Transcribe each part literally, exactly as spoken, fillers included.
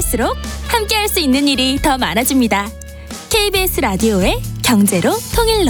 갈수록 함께할 수 있는 일이 더 많아집니다. 케이비에스 라디오의 경제로 통일로.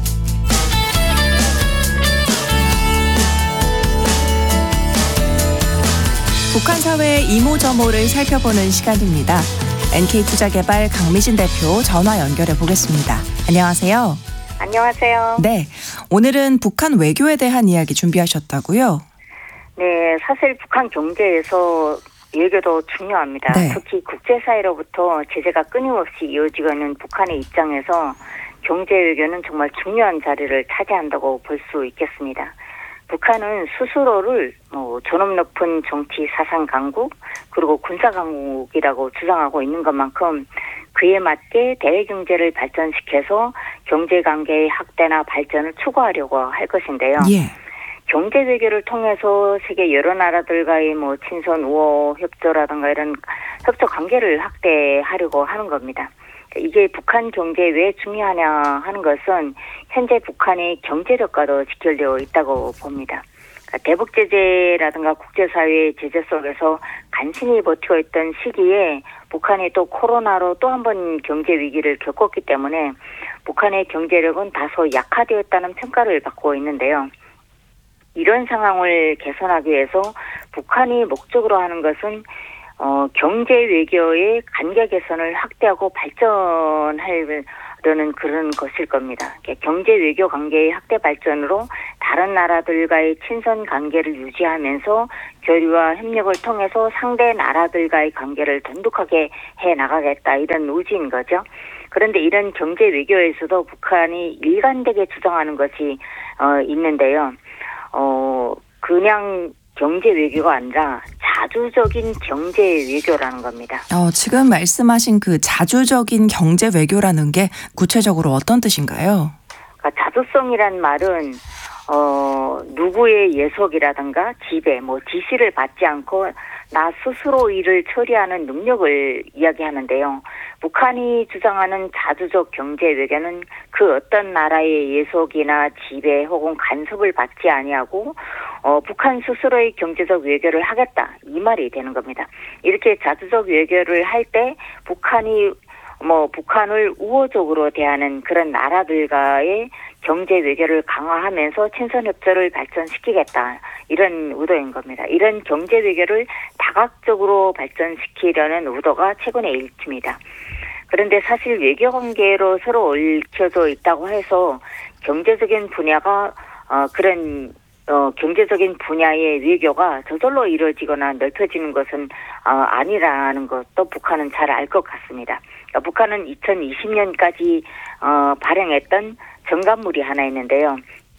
북한 사회의 이모저모를 살펴보는 시간입니다. 엔케이투자개발 강미진 대표 전화 연결해 보겠습니다. 안녕하세요. 안녕하세요. 네, 오늘은 북한 외교에 대한 이야기 준비하셨다고요? 네, 사실 북한 경제에서 외교도 중요합니다. 네. 특히 국제사회로부터 제재가 끊임없이 이어지고 있는 북한의 입장에서 경제 외교는 정말 중요한 자리를 차지한다고 볼 수 있겠습니다. 북한은 스스로를 뭐 존엄 높은 정치 사상 강국 그리고 군사 강국이라고 주장하고 있는 것만큼 그에 맞게 대외 경제를 발전시켜서 경제 관계의 확대나 발전을 추구하려고 할 것인데요. 예. 경제 외교를 통해서 세계 여러 나라들과의 뭐 친선 우호 협조라든가 이런 협조 관계를 확대하려고 하는 겁니다. 이게 북한 경제에 왜 중요하냐 하는 것은 현재 북한의 경제력과도 직결되어 있다고 봅니다. 그러니까 대북 제재라든가 국제사회의 제재 속에서 간신히 버티고 있던 시기에 북한이 또 코로나로 또 한 번 경제 위기를 겪었기 때문에 북한의 경제력은 다소 약화되었다는 평가를 받고 있는데요. 이런 상황을 개선하기 위해서 북한이 목적으로 하는 것은 어, 경제 외교의 관계 개선을 확대하고 발전하려는 그런 것일 겁니다. 경제 외교 관계의 확대 발전으로 다른 나라들과의 친선 관계를 유지하면서 교류와 협력을 통해서 상대 나라들과의 관계를 돈독하게 해 나가겠다 이런 의지인 거죠. 그런데 이런 경제 외교에서도 북한이 일관되게 주장하는 것이 어, 있는데요. 어, 그냥 경제 외교가 아니라 자주적인 경제 외교라는 겁니다. 어, 지금 말씀하신 그 자주적인 경제 외교라는 게 구체적으로 어떤 뜻인가요? 그러니까 자주성이란 말은 어, 누구의 예속이라든가 지배, 뭐 지시를 받지 않고 나 스스로 일을 처리하는 능력을 이야기하는데요. 북한이 주장하는 자주적 경제 외교는 그 어떤 나라의 예속이나 지배 혹은 간섭을 받지 아니하고 어, 북한 스스로의 경제적 외교를 하겠다 이 말이 되는 겁니다. 이렇게 자주적 외교를 할 때 북한이 뭐 북한을 우호적으로 대하는 그런 나라들과의 경제 외교를 강화하면서 친선 협조를 발전시키겠다 이런 의도인 겁니다. 이런 경제 외교를 다각적으로 발전시키려는 의도가 최근에 읽힙니다. 그런데 사실 외교 관계로 서로 얽혀져 있다고 해서 경제적인 분야가 어, 그런 어, 경제적인 분야의 외교가 저절로 이루어지거나 넓혀지는 것은 어, 아니라는 것도 북한은 잘 알 것 같습니다. 그러니까 북한은 이천이십 년까지 어, 발행했던 정감물이 하나 있는데요.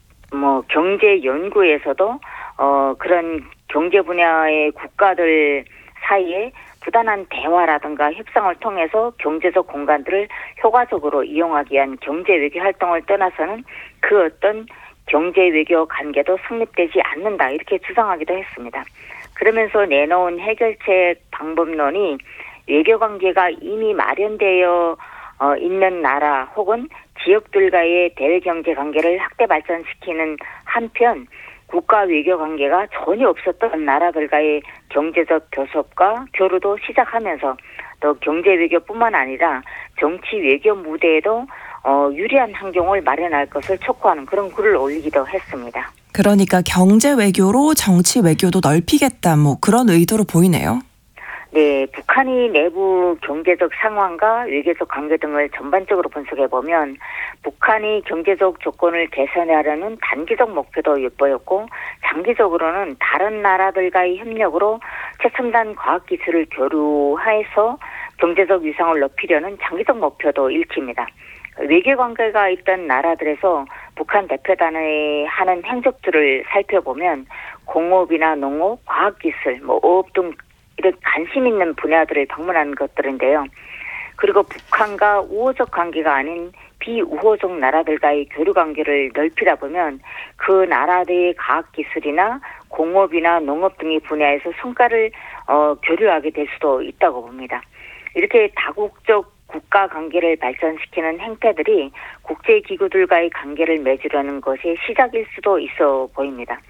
뭐 경제 연구에서도 어, 그런 경제 분야의 국가들 사이에 부단한 대화라든가 협상을 통해서 경제적 공간들을 효과적으로 이용하기 위한 경제 외교 활동을 떠나서는 그 어떤 경제 외교 관계도 성립되지 않는다 이렇게 주장하기도 했습니다. 그러면서 내놓은 해결책 방법론이 외교 관계가 이미 마련되어 어, 있는 나라 혹은 지역들과의 대외 경제 관계를 확대 발전시키는 한편 국가 외교 관계가 전혀 없었던 나라들과의 경제적 교섭과 교류도 시작하면서 또 경제 외교뿐만 아니라 정치 외교 무대에도 어, 유리한 환경을 마련할 것을 촉구하는 그런 글을 올리기도 했습니다. 그러니까 경제 외교로 정치 외교도 넓히겠다 뭐 그런 의도로 보이네요. 네, 북한이 내부 경제적 상황과 외교적 관계 등을 전반적으로 분석해 보면 북한이 경제적 조건을 개선하려는 단기적 목표도 엿보였고 장기적으로는 다른 나라들과의 협력으로 최첨단 과학기술을 교류해서 경제적 위상을 높이려는 장기적 목표도 읽힙니다. 외교관계가 있던 나라들에서 북한 대표단의 하는 행적들을 살펴보면 공업이나 농업, 과학기술, 뭐 어업 등 이런 관심 있는 분야들을 방문하는 것들인데요. 그리고 북한과 우호적 관계가 아닌 비우호적 나라들과의 교류 관계를 넓히다 보면 그 나라들의 과학기술이나 공업이나 농업 등의 분야에서 성과를 어, 교류하게 될 수도 있다고 봅니다. 이렇게 다국적 국가 관계를 발전시키는 행태들이 국제기구들과의 관계를 맺으려는 것의 시작일 수도 있어 보입니다.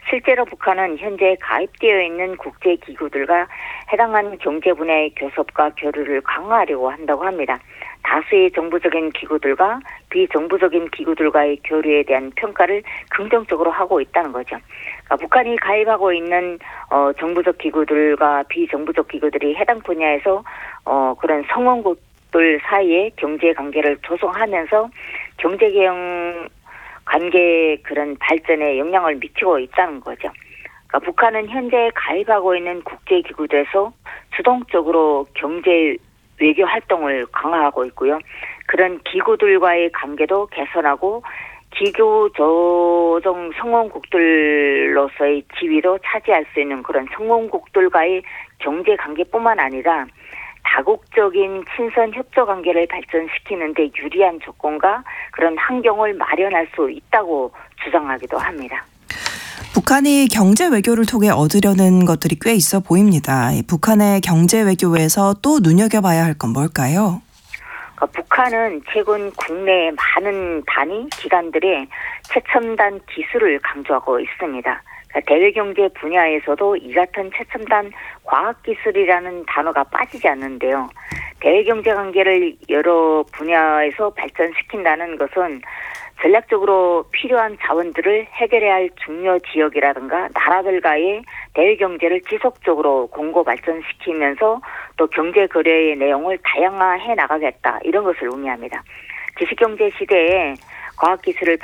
실제로 북한은 현재 가입되어 있는 국제기구들과 해당하는 경제 분야의 교섭과 교류를 강화하려고 한다고 합니다. 다수의 정부적인 기구들과 비정부적인 기구들과의 교류에 대한 평가를 긍정적으로 하고 있다는 거죠. 그러니까 북한이 가입하고 있는 어, 정부적 기구들과 비정부적 기구들이 해당 분야에서 어, 그런 성원국들 사이에 경제 관계를 조성하면서 경제개혁 관계 그런 발전에 영향을 미치고 있다는 거죠. 그러니까 북한은 현재 가입하고 있는 국제기구들에서 주동적으로 경제 외교 활동을 강화하고 있고요. 그런 기구들과의 관계도 개선하고 기교 조정 성원국들로서의 지위도 차지할 수 있는 그런 성원국들과의 경제 관계뿐만 아니라 다국적인 친선 협조 관계를 발전시키는 데 유리한 조건과 그런 환경을 마련할 수 있다고 주장하기도 합니다. 북한이 경제 외교를 통해 얻으려는 것들이 꽤 있어 보입니다. 북한의 경제 외교에서 또 눈여겨봐야 할 건 뭘까요? 그러니까 북한은 최근 국내의 많은 단위 기관들의 최첨단 기술을 강조하고 있습니다. 그러니까 대외경제 분야에서도 이 같은 최첨단 과학기술이라는 단어가 빠지지 않는데요. 대외경제 관계를 여러 분야에서 발전시킨다는 것은 전략적으로 필요한 자원들을 해결해야 할 중요 지역이라든가 나라들과의 대외경제를 지속적으로 공고 발전시키면서 또 경제거래의 내용을 다양화해 나가겠다 이런 것을 의미합니다. 지식경제 시대에 과학기술의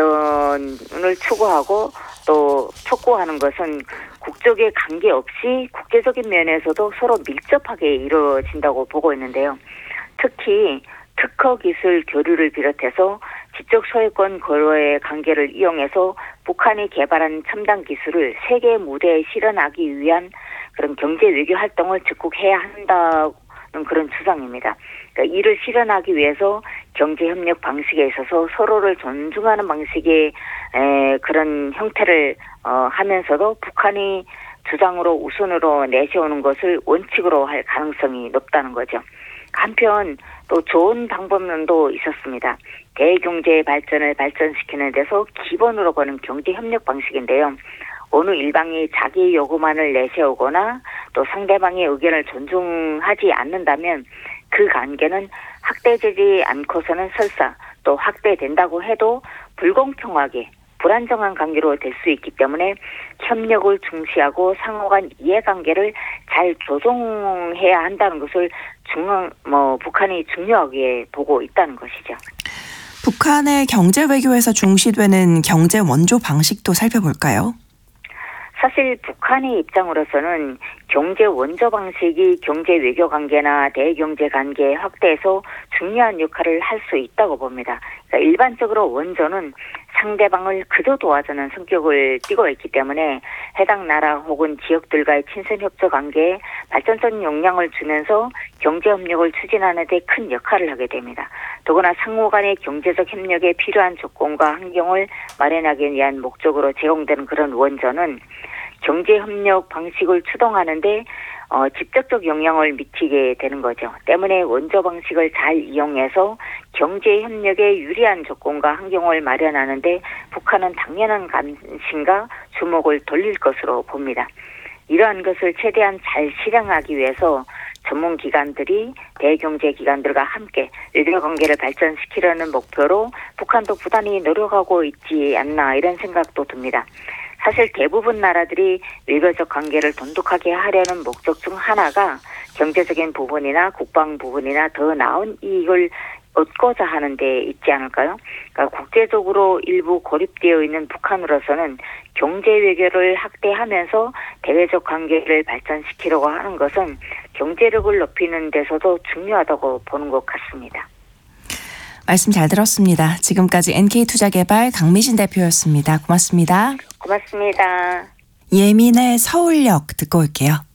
발전을 추구하고 또 촉구하는 것은 국적에 관계없이 국제적인 면에서도 서로 밀접하게 이루어진다고 보고 있는데요. 특히 특허기술 교류를 비롯해서 지적 소유권 거래의 관계를 이용해서 북한이 개발한 첨단 기술을 세계 무대에 실현하기 위한 그런 경제 외교 활동을 적극해야 한다는 그런 주장입니다. 그러니까 이를 실현하기 위해서 경제 협력 방식에 있어서 서로를 존중하는 방식의 에, 그런 형태를 어, 하면서도 북한이 주장으로 우선으로 내세우는 것을 원칙으로 할 가능성이 높다는 거죠. 한편 또 좋은 방법론도 있었습니다. 대경제 발전을 발전시키는 데서 기본으로 보는 경제협력 방식인데요. 어느 일방이 자기 요구만을 내세우거나 또 상대방의 의견을 존중하지 않는다면 그 관계는 확대되지 않고서는 설사 또 확대된다고 해도 불공평하게 불안정한 관계로 될 수 있기 때문에 협력을 중시하고 상호간 이해관계를 잘 조정해야 한다는 것을 중앙 뭐 북한이 중요하게 보고 있다는 것이죠. 북한의 경제 외교에서 중시되는 경제 원조 방식도 살펴볼까요? 사실 북한의 입장으로서는 경제 원조 방식이 경제 외교 관계나 대경제 관계 확대에서 중요한 역할을 할 수 있다고 봅니다. 그러니까 일반적으로 원조는 상대방을 그저 도와주는 성격을 띠고 있기 때문에 해당 나라 혹은 지역들과의 친선 협조 관계에 발전적인 영향을 주면서 경제 협력을 추진하는 데 큰 역할을 하게 됩니다. 더구나 상호 간의 경제적 협력에 필요한 조건과 환경을 마련하기 위한 목적으로 제공되는 그런 원조는 경제협력 방식을 추동하는데 어, 직접적 영향을 미치게 되는 거죠. 때문에 원조 방식을 잘 이용해서 경제협력에 유리한 조건과 환경을 마련하는데 북한은 당연한 관심과 주목을 돌릴 것으로 봅니다. 이러한 것을 최대한 잘 실행하기 위해서 전문기관들이 대경제기관들과 함께 외교관계를 발전시키려는 목표로 북한도 부단히 노력하고 있지 않나 이런 생각도 듭니다. 사실 대부분 나라들이 외교적 관계를 돈독하게 하려는 목적 중 하나가 경제적인 부분이나 국방 부분이나 더 나은 이익을 얻고자 하는 데 있지 않을까요? 그러니까 국제적으로 일부 고립되어 있는 북한으로서는 경제 외교를 확대하면서 대외적 관계를 발전시키려고 하는 것은 경제력을 높이는 데서도 중요하다고 보는 것 같습니다. 말씀 잘 들었습니다. 지금까지 엔케이투자개발 강미진 대표였습니다. 고맙습니다. 고맙습니다. 예민의 서울역 듣고 올게요.